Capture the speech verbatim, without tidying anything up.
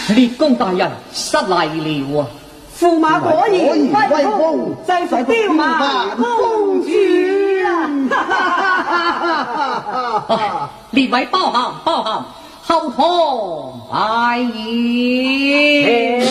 列公大人失礼了啊！ 驸马果然威風，制服彪馬公主啊！ 列位包涵包涵，後堂拜宴。